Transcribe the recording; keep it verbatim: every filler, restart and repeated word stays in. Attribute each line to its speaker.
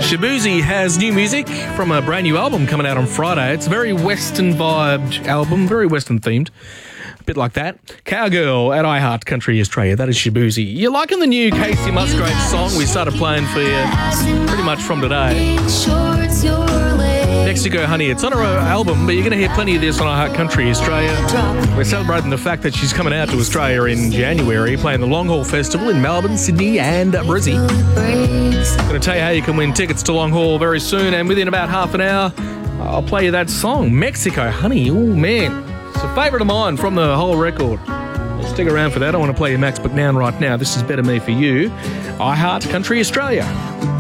Speaker 1: Shaboozey has new music from a brand new album coming out on Friday. It's a very Western vibed album, very Western themed. A bit like that. Cowgirl at iHeart Country Australia. That is Shaboozey. You're liking the new Casey Musgrave song we started playing for you pretty much from today. Mexico Honey. It's on her album, but you're going to hear plenty of this on iHeart Country Australia. We're celebrating the fact that she's coming out to Australia in January, playing the Long Haul Festival in Melbourne, Sydney and Brizzy. I'm going to tell you how you can win tickets to Long Haul very soon, and within about half an hour, I'll play you that song, Mexico Honey. Oh, man. It's a favourite of mine from the whole record. Stick around for that. I want to play you Max McNown right now. This is Better Me For You, iHeart Country Australia.